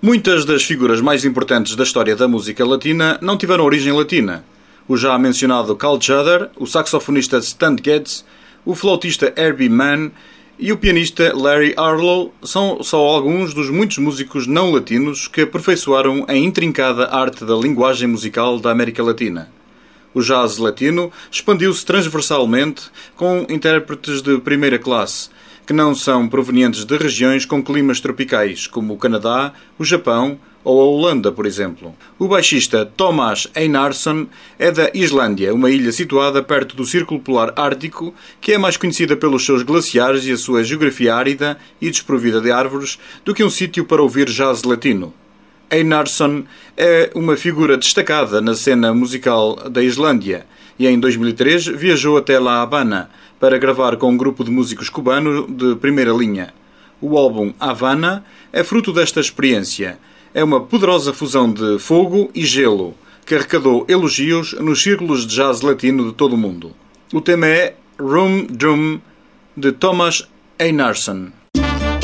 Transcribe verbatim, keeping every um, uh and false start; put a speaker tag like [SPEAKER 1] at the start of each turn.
[SPEAKER 1] Muitas das figuras mais importantes da história da música latina não tiveram origem latina. O já mencionado Carl Juder, o saxofonista Stan Getz, o flautista Herbie Mann e o pianista Larry Harlow são só alguns dos muitos músicos não latinos que aperfeiçoaram a intrincada arte da linguagem musical da América Latina. O jazz latino expandiu-se transversalmente com intérpretes de primeira classe, que não são provenientes de regiões com climas tropicais, como o Canadá, o Japão ou a Holanda, por exemplo. O baixista Thomas Einarsson é da Islândia, uma ilha situada perto do Círculo Polar Ártico, que é mais conhecida pelos seus glaciares e a sua geografia árida e desprovida de árvores do que um sítio para ouvir jazz latino. Einarsson é uma figura destacada na cena musical da Islândia e em dois mil e três viajou até La Habana para gravar com um grupo de músicos cubanos de primeira linha. O álbum Havana é fruto desta experiência. É uma poderosa fusão de fogo e gelo que arrecadou elogios nos círculos de jazz latino de todo o mundo. O tema é Rum Drum, de Thomas Einarsson.